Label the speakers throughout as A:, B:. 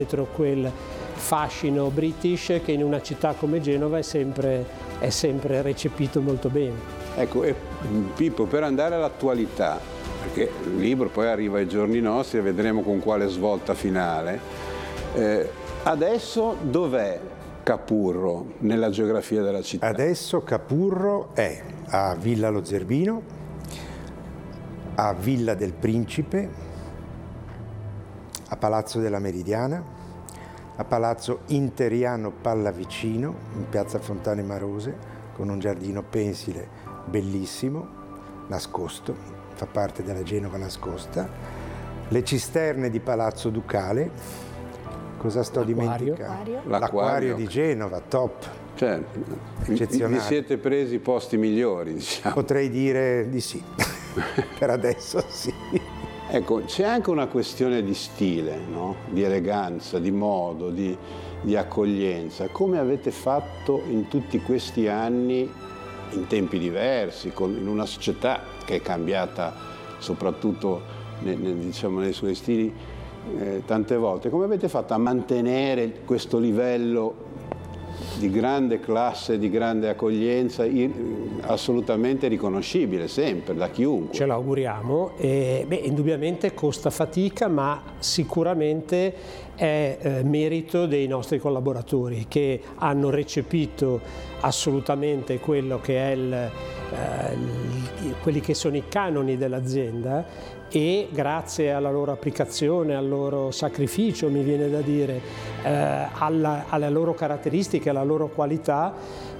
A: dietro quel fascino british che in una città come Genova è sempre recepito molto bene.
B: Ecco, e Pippo, per andare all'attualità, perché il libro poi arriva ai giorni nostri e vedremo con quale svolta finale, adesso dov'è Capurro nella geografia della città?
C: Adesso Capurro è a Villa Lo Zerbino, a Villa del Principe, a Palazzo della Meridiana, a Palazzo Interiano Pallavicino, in piazza Fontane Marose, con un giardino pensile bellissimo, nascosto, fa parte della Genova nascosta, le cisterne di Palazzo Ducale. Cosa sto dimenticando? L'acquario di Genova, top.
B: Cioè,
C: eccezionale.
B: Vi siete presi posti migliori, diciamo.
C: Potrei dire di sì, per adesso sì.
B: Ecco, c'è anche una questione di stile, no? Di eleganza, di modo, di accoglienza. Come avete fatto in tutti questi anni, in tempi diversi, in una società che è cambiata soprattutto diciamo, nei suoi stili tante volte, come avete fatto a mantenere questo livello di grande classe, di grande accoglienza, assolutamente riconoscibile sempre da chiunque?
A: Ce l'auguriamo, indubbiamente costa fatica, ma sicuramente è merito dei nostri collaboratori che hanno recepito assolutamente quello che è quelli che sono i canoni dell'azienda, e grazie alla loro applicazione, al loro sacrificio, mi viene da dire, alle loro caratteristiche, alla loro qualità,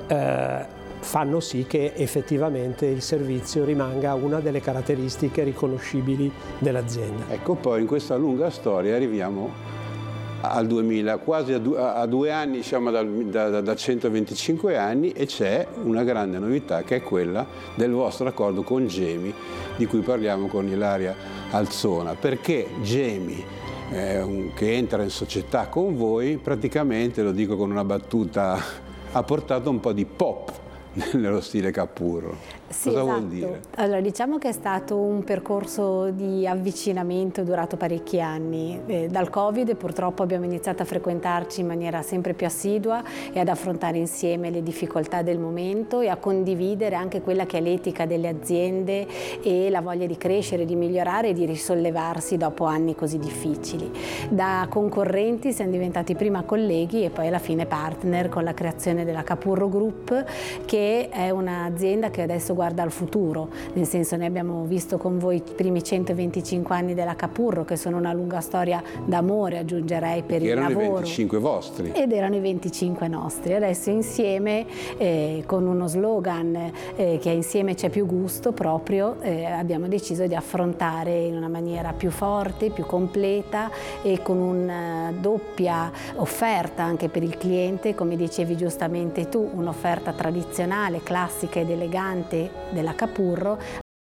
A: fanno sì che effettivamente il servizio rimanga una delle caratteristiche riconoscibili dell'azienda.
B: Ecco, poi in questa lunga storia arriviamo al 2000, quasi a 2 anni, diciamo, da 125 anni, e c'è una grande novità che è quella del vostro accordo con Gemi, di cui parliamo con Ilaria Alzona, perché Gemi, che entra in società con voi, praticamente, lo dico con una battuta, ha portato un po' di pop nello stile Capurro.
D: Sì,
B: cosa
D: esatto.
B: vuol dire?
D: Allora, diciamo che è stato un percorso di avvicinamento durato parecchi anni. Dal Covid purtroppo abbiamo iniziato a frequentarci in maniera sempre più assidua e ad affrontare insieme le difficoltà del momento e a condividere anche quella che è l'etica delle aziende e la voglia di crescere, di migliorare e di risollevarsi dopo anni così difficili. Da concorrenti siamo diventati prima colleghi e poi alla fine partner con la creazione della Capurro Group, che è un'azienda che adesso guarda al futuro, nel senso, ne abbiamo visto con voi i primi 125 anni della Capurro, che sono una lunga storia d'amore, aggiungerei, per il lavoro.
B: Erano i 25 vostri.
D: Ed erano i 25 nostri. Adesso insieme, con uno slogan che è insieme c'è più gusto proprio, abbiamo deciso di affrontare in una maniera più forte, più completa e con una doppia offerta anche per il cliente, come dicevi giustamente tu, un'offerta tradizionale, classica ed elegante della Capurro,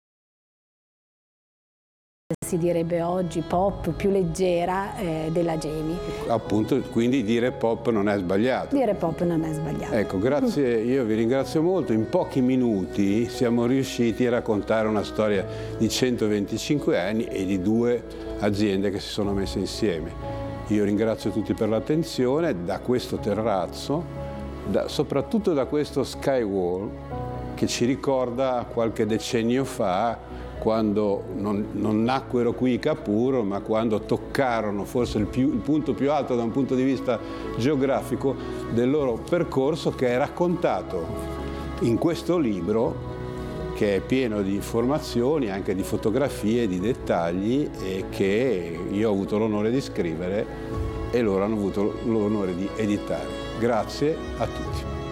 D: si direbbe oggi pop, più leggera della Gemi.
B: Appunto, quindi dire pop non è sbagliato.
D: Dire pop non è sbagliato.
B: Ecco, grazie, io vi ringrazio molto. In pochi minuti siamo riusciti a raccontare una storia di 125 anni e di 2 aziende che si sono messe insieme. Io ringrazio tutti per l'attenzione. Da questo terrazzo, soprattutto da questo skywall, che ci ricorda qualche decennio fa, quando non nacquero qui i Capurro, ma quando toccarono forse il punto più alto da un punto di vista geografico del loro percorso, che è raccontato in questo libro, che è pieno di informazioni, anche di fotografie, di dettagli, e che io ho avuto l'onore di scrivere e loro hanno avuto l'onore di editare. Grazie a tutti.